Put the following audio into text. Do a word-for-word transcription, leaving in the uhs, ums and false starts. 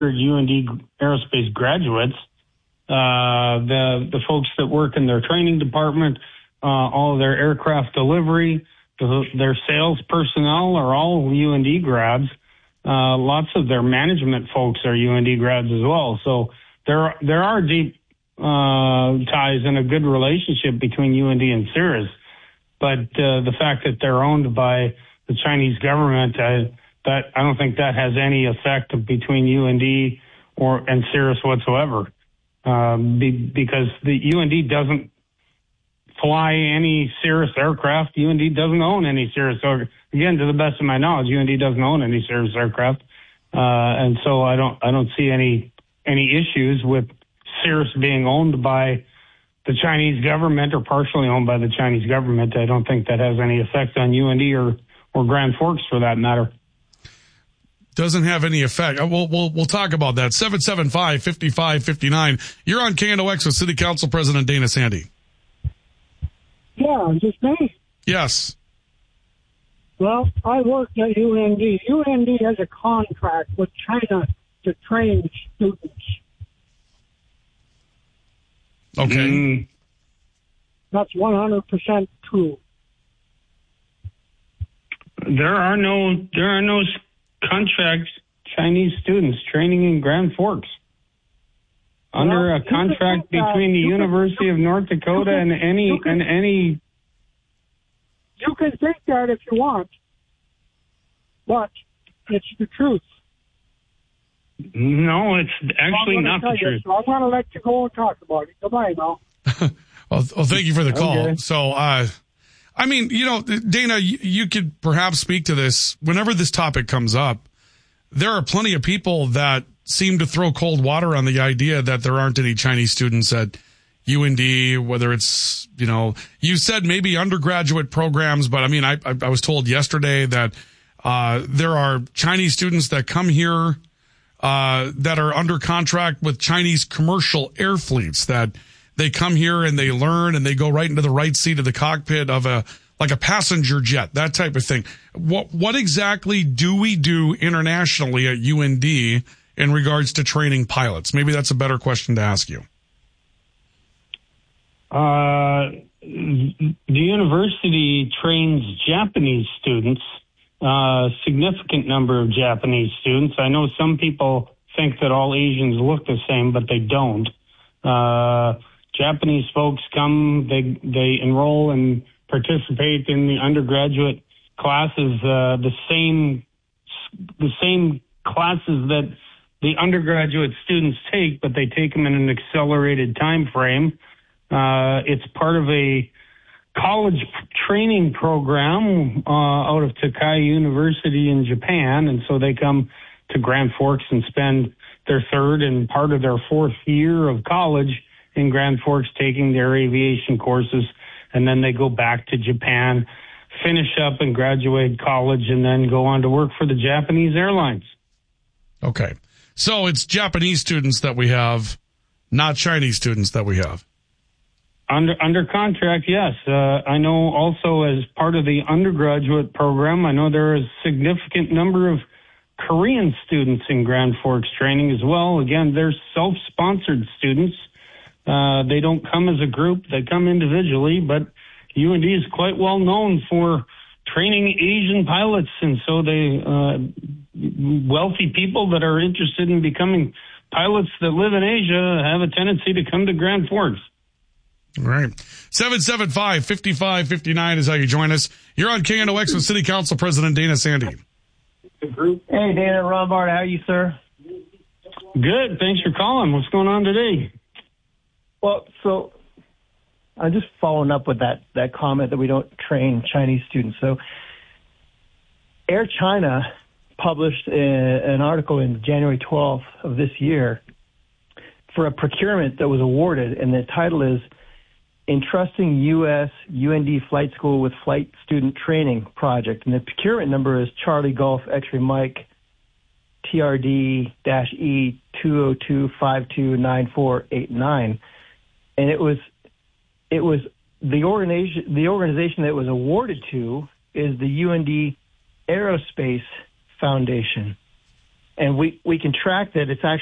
U N D aerospace graduates. Uh, the the folks that work in their training department, uh, all of their aircraft delivery, the, their sales personnel are all U N D grads. Uh, lots of their management folks are U N D grads as well. So there there are deep uh, ties and a good relationship between U N D and Cirrus. But uh, the fact that they're owned by the Chinese government, I, that I don't think that has any effect between U N D or and Cirrus whatsoever. Um, be, because the U N D doesn't fly any Cirrus aircraft. U N D doesn't own any Cirrus. Again, to the best of my knowledge, U N D doesn't own any Cirrus aircraft, uh, and so I don't I don't see any any issues with Cirrus being owned by the Chinese government or partially owned by the Chinese government. I don't think that has any effect on U N D or or Grand Forks for that matter. Doesn't have any effect. We'll, we'll, we'll talk about that. seven seven five, five five five nine. You're on K N O X with City Council President Dana Sandy. Yeah, just me. Yes. Well, I worked at U N D. U N D has a contract with China to train students. Okay. Mm. That's one hundred percent true. There are no there are no contract Chinese students training in Grand Forks under well, a contract that, between the you University can, of North Dakota can, and any can, and any. You can think that if you want, but it's the truth. No, it's actually well, not the you, truth. So I'm going to let you go and talk about it. Goodbye, now. well, well, thank you for the call. Okay. So, uh, I mean, you know, Dana, you, you could perhaps speak to this whenever this topic comes up. There are plenty of people that seem to throw cold water on the idea that there aren't any Chinese students at U N D, whether it's, you know, you said maybe undergraduate programs, but I mean, I, I, I was told yesterday that uh, there are Chinese students that come here uh, that are under contract with Chinese commercial air fleets, that they come here and they learn and they go right into the right seat of the cockpit of a, like a passenger jet, that type of thing. What, what exactly do we do internationally at U N D in regards to training pilots? Maybe that's a better question to ask you. Uh, the university trains Japanese students, a significant number of Japanese students. I know some people think that all Asians look the same, but they don't. Uh, Japanese folks come, they, they enroll and participate in the undergraduate classes, uh, the same, the same classes that the undergraduate students take, but they take them in an accelerated time frame. Uh, it's part of a college training program uh, out of Tokai University in Japan, and so they come to Grand Forks and spend their third and part of their fourth year of college in Grand Forks taking their aviation courses, and then they go back to Japan, finish up and graduate college, and then go on to work for the Japanese airlines. Okay. So it's Japanese students that we have, not Chinese students that we have. Under under contract, yes. Uh, I know also as part of the undergraduate program, I know there is a significant number of Korean students in Grand Forks training as well. Again, they're self-sponsored students. Uh, they don't come as a group. They come individually, but U N D is quite well known for training Asian pilots, and so they uh, wealthy people that are interested in becoming pilots that live in Asia have a tendency to come to Grand Forks. All right. seven seven five, five five five nine is how you join us. You're on K N O X with City Council President Dana Sandy. Hey, Dana Rombard, how are you, sir? Good. Thanks for calling. What's going on today? Well, so I'm just following up with that, that comment that we don't train Chinese students. So Air China published a, an article in January twelfth of this year for a procurement that was awarded, and the title is Entrusting U S U N D Flight School with Flight Student Training Project. And the procurement number is Charlie Golf X-Ray Mike T R D E two oh two five two nine four eight nine. And it was it was the organization the organization that it was awarded to is the U N D Aerospace Foundation. and we, we can track that it's actually